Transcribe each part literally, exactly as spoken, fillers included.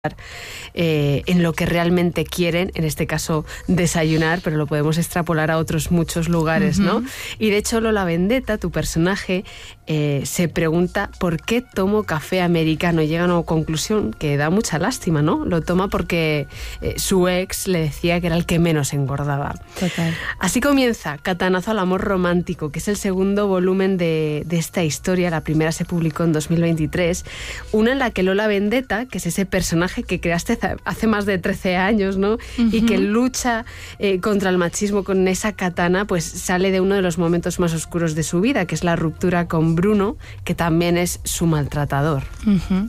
Eh, en lo que realmente quieren, en este caso desayunar, pero lo podemos extrapolar a otros muchos lugares, uh-huh. ¿no? Y de hecho Lola Vendetta, tu personaje, eh, se pregunta ¿por qué tomo café americano? Y llega a una conclusión que da mucha lástima, ¿no? Lo toma porque eh, su ex le decía que era el que menos engordaba. Total. Así comienza Catanazo al amor romántico, que es el segundo volumen de, de esta historia. La primera se publicó en dos mil veintitrés, una en la que Lola Vendetta, que es ese personaje que creaste hace más de trece años, ¿no? Uh-huh. Y que lucha eh, contra el machismo con esa katana, pues sale de uno de los momentos más oscuros de su vida, que es la ruptura con Bruno, que también es su maltratador. Uh-huh.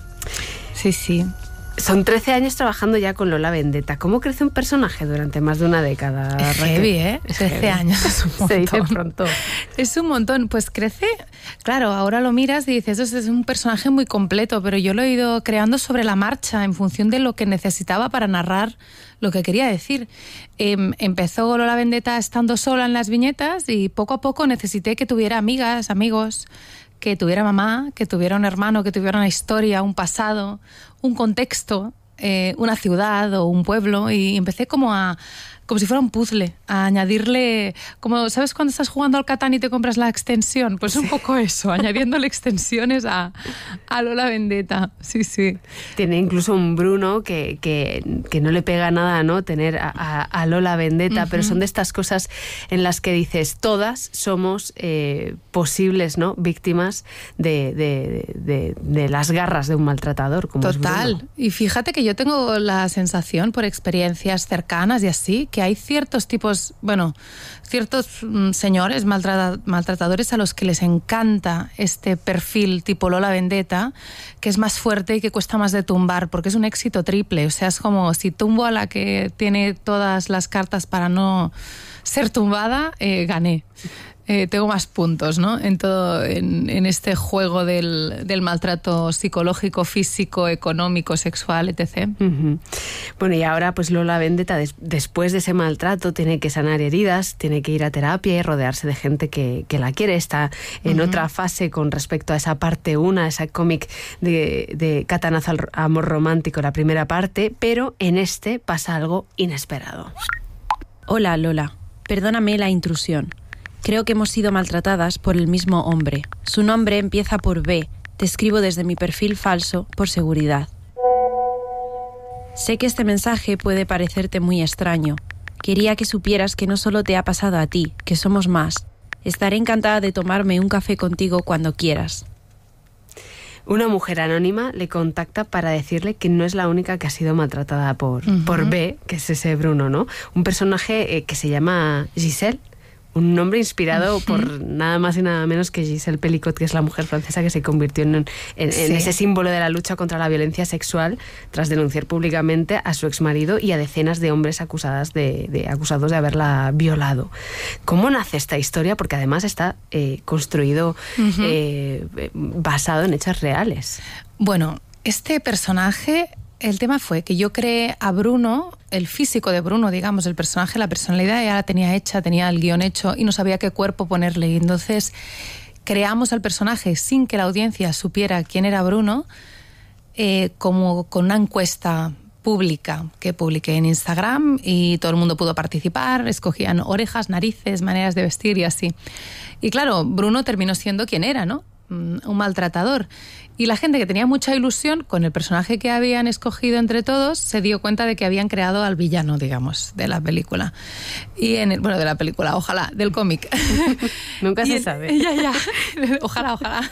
Sí, sí. Son trece años trabajando ya con Lola Vendetta. ¿Cómo crece un personaje durante más de una década? Es heavy, ¿eh? Es trece heavy. años es un montón. Se dice pronto. Es un montón. Pues crece, claro, ahora lo miras y dices, eso es un personaje muy completo, pero yo lo he ido creando sobre la marcha en función de lo que necesitaba para narrar lo que quería decir. Eh, empezó Lola Vendetta estando sola en las viñetas y poco a poco necesité que tuviera amigas, amigos, que tuviera mamá, que tuviera un hermano, que tuviera una historia, un pasado, un contexto, eh, una ciudad o un pueblo, y empecé como a como si fuera un puzzle, a añadirle, como, ¿sabes cuando estás jugando al Catán y te compras la extensión? Pues sí. Un poco eso, añadiéndole extensiones a, a Lola Vendetta, sí, sí. Tiene incluso un Bruno que, que, que no le pega nada, ¿no? Tener a, a, a Lola Vendetta, uh-huh. Pero son de estas cosas en las que dices, todas somos eh, posibles, ¿no? Víctimas de, de, de, de las garras de un maltratador, como Total, es Bruno. Y fíjate que yo tengo la sensación, por experiencias cercanas y así, que hay ciertos tipos, bueno, ciertos mm, señores maltrata, maltratadores a los que les encanta este perfil tipo Lola Vendetta, que es más fuerte y que cuesta más de tumbar, porque es un éxito triple. O sea, es como si tumbo a la que tiene todas las cartas para no ser tumbada, eh, gané. Eh, tengo más puntos, ¿no? En todo, en, en este juego del, del maltrato psicológico, físico, económico, sexual, etcétera. Uh-huh. Bueno, y ahora pues Lola Vendetta, des, después de ese maltrato, tiene que sanar heridas, tiene que ir a terapia y rodearse de gente que, que la quiere. Está en uh-huh. otra fase con respecto a esa parte una, esa cómic de, de Catanazo al amor romántico, la primera parte, pero en este pasa algo inesperado. Hola, Lola. Perdóname la intrusión. Creo que hemos sido maltratadas por el mismo hombre. Su nombre empieza por B. Te escribo desde mi perfil falso, por seguridad. Sé que este mensaje puede parecerte muy extraño. Quería que supieras que no solo te ha pasado a ti, que somos más. Estaré encantada de tomarme un café contigo cuando quieras. Una mujer anónima le contacta para decirle que no es la única que ha sido maltratada por, uh-huh. por B, que es ese Bruno, ¿no? Un personaje eh, que se llama Giselle. Un nombre inspirado uh-huh. por nada más y nada menos que Giselle Pelicot, que es la mujer francesa que se convirtió en, en, sí. en ese símbolo de la lucha contra la violencia sexual tras denunciar públicamente a su exmarido y a decenas de hombres acusadas de, de, acusados de haberla violado. ¿Cómo nace esta historia? Porque además está eh, construido uh-huh. eh, basado en hechos reales. Bueno, este personaje... El tema fue que yo creé a Bruno, el físico de Bruno, digamos, el personaje, la personalidad, ya la tenía hecha, tenía el guión hecho y no sabía qué cuerpo ponerle. Y entonces creamos al personaje sin que la audiencia supiera quién era Bruno, eh, como con una encuesta pública que publiqué en Instagram y todo el mundo pudo participar, escogían orejas, narices, maneras de vestir y así. Y claro, Bruno terminó siendo quien era, ¿no? Un maltratador. Y la gente que tenía mucha ilusión con el personaje que habían escogido entre todos se dio cuenta de que habían creado al villano, digamos, de la película. Y en el, bueno, de la película, ojalá, del cómic. Nunca se en, sabe. Ya, ya. Ojalá, ojalá.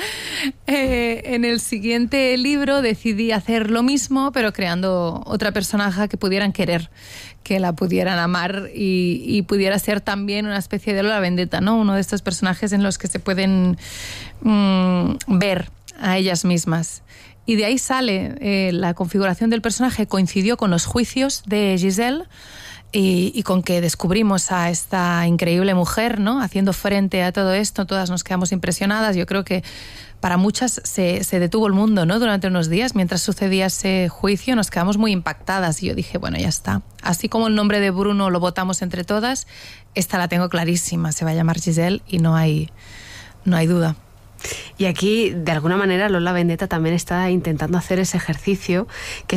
Eh, en el siguiente libro decidí hacer lo mismo, pero creando otra personaje que pudieran querer, que la pudieran amar y, y pudiera ser también una especie de Lola Vendetta, ¿no? Uno de estos personajes en los que se pueden mmm, ver a ellas mismas. Y de ahí sale eh, la configuración del personaje, coincidió con los juicios de Giselle y, y con que descubrimos a esta increíble mujer, ¿no? Haciendo frente a todo esto, todas nos quedamos impresionadas. Yo creo que para muchas se, se detuvo el mundo, ¿no? Durante unos días, mientras sucedía ese juicio, nos quedamos muy impactadas. Y yo dije, bueno, ya está. Así como el nombre de Bruno lo votamos entre todas, esta la tengo clarísima. Se va a llamar Giselle y no hay, no hay duda. Y aquí, de alguna manera, Lola Vendetta también está intentando hacer ese ejercicio que